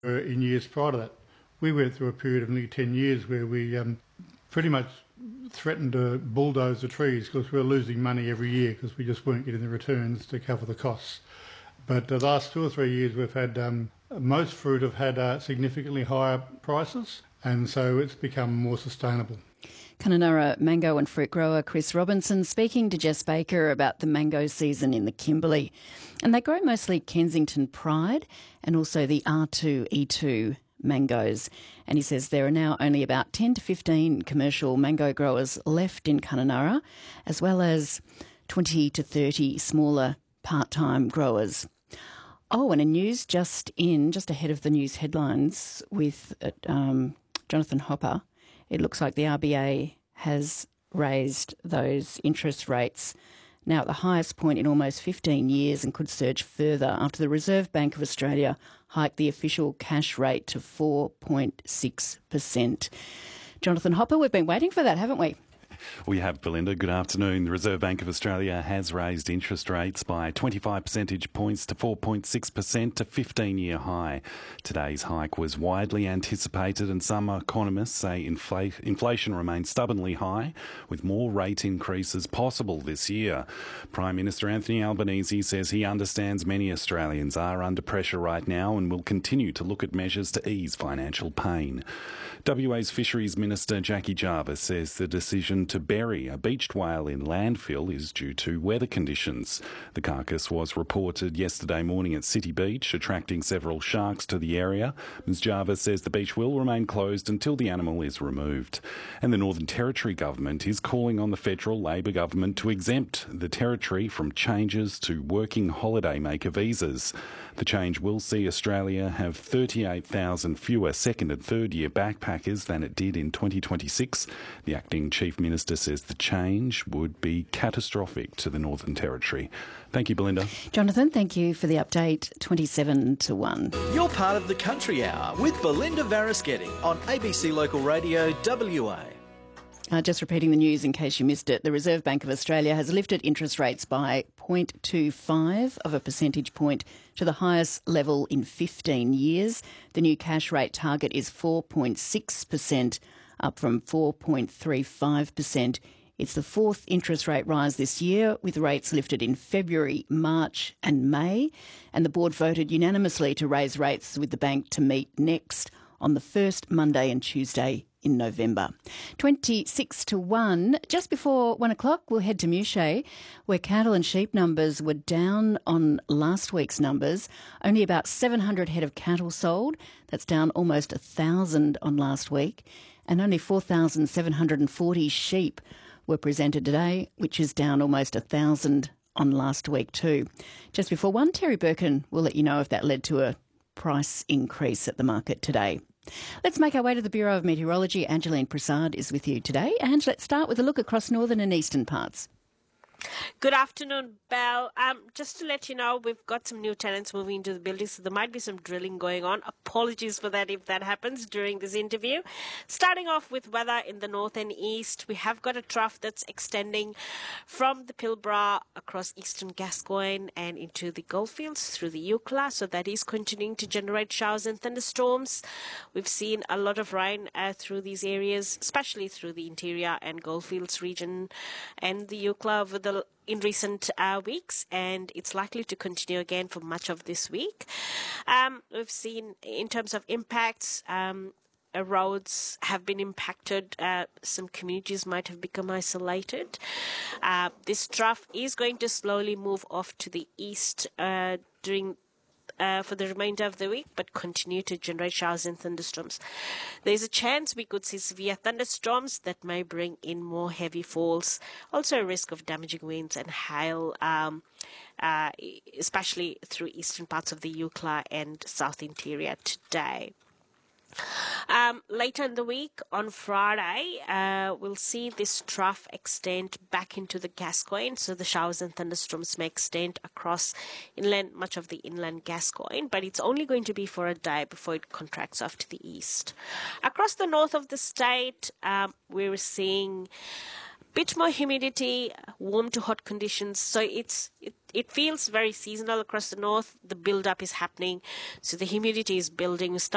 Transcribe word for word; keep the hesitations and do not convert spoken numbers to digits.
Uh, in years prior to that. We went through a period of nearly ten years where we um, pretty much threatened to bulldoze the trees because we were losing money every year because we just weren't getting the returns to cover the costs. But the last two or three years we've had, um, most fruit have had uh, significantly higher prices, and so it's become more sustainable. Kununurra mango and fruit grower Chris Robinson speaking to Jess Baker about the mango season in the Kimberley. And they grow mostly Kensington Pride and also the R two E two mangoes. And he says there are now only about ten to fifteen commercial mango growers left in Kununurra, as well as twenty to thirty smaller part-time growers. Oh, and a news just in, just ahead of the news headlines with um, Jonathan Hopper. It looks like the R B A has raised those interest rates now at the highest point in almost fifteen years and could surge further after the Reserve Bank of Australia hiked the official cash rate to four point six percent. Jonathan Hopper, we've been waiting for that, haven't we? We have, Belinda. Good afternoon. The Reserve Bank of Australia has raised interest rates by twenty-five percentage points to four point six percent, a fifteen-year high. Today's hike was widely anticipated, and some economists say infl- inflation remains stubbornly high, with more rate increases possible this year. Prime Minister Anthony Albanese says he understands many Australians are under pressure right now and will continue to look at measures to ease financial pain. W A's Fisheries Minister Jackie Jarvis says the decision to bury a beached whale in landfill is due to weather conditions. The carcass was reported yesterday morning at City Beach, attracting several sharks to the area. Miz Jarvis says the beach will remain closed until the animal is removed. And the Northern Territory government is calling on the federal Labor government to exempt the territory from changes to working holidaymaker visas. The change will see Australia have thirty-eight thousand fewer second and third year backpackers than it did in twenty twenty-six. The acting Chief Minister says the change would be catastrophic to the Northern Territory. Thank you, Belinda. Jonathan, thank you for the update. twenty-seven to one. You're part of the Country Hour with Belinda Varaschetti on A B C Local Radio W A. Uh, just repeating the news in case you missed it, the Reserve Bank of Australia has lifted interest rates by zero point two five of a percentage point to the highest level in fifteen years. The new cash rate target is four point six percent, up from four point three five percent. It's the fourth interest rate rise this year, with rates lifted in February, March and May. And the board voted unanimously to raise rates with the bank to meet next on the first Monday and Tuesday in November. twenty-six to one. Just before one o'clock, we'll head to Mushey, where cattle and sheep numbers were down on last week's numbers. Only about seven hundred head of cattle sold. That's down almost one thousand on last week. And only four thousand seven hundred forty sheep were presented today, which is down almost one thousand on last week too. Just before one, Terry Birkin will let you know if that led to a price increase at the market today. Let's make our way to the Bureau of Meteorology. Angeline Prasad is with you today. And let's start with a look across northern and eastern parts. Good afternoon, Belle. Um, just to let you know, we've got some new tenants moving into the building, so there might be some drilling going on. Apologies for that if that happens during this interview. Starting off with weather in the north and east, we have got a trough that's extending from the Pilbara across eastern Gascoyne and into the Goldfields through the Eucla, so that is continuing to generate showers and thunderstorms. We've seen a lot of rain uh, through these areas, especially through the interior and Goldfields region and the Eucla over the in recent uh, weeks, and it's likely to continue again for much of this week. Um, we've seen, in terms of impacts, um, uh, roads have been impacted. Uh, some communities might have become isolated. Uh, this trough is going to slowly move off to the east uh, during Uh, for the remainder of the week, but continue to generate showers and thunderstorms. There's a chance we could see severe thunderstorms that may bring in more heavy falls. Also a risk of damaging winds and hail, um, uh, especially through eastern parts of the Eucla and south interior today. Um, later in the week, on Friday, uh, we'll see this trough extend back into the Gascoyne, so the showers and thunderstorms may extend across inland, much of the inland Gascoyne, but it's only going to be for a day before it contracts off to the east. Across the north of the state, um, we're seeing bit more humidity, warm to hot conditions, so it's it, it feels very seasonal across the north. The build-up is happening, so the humidity is building.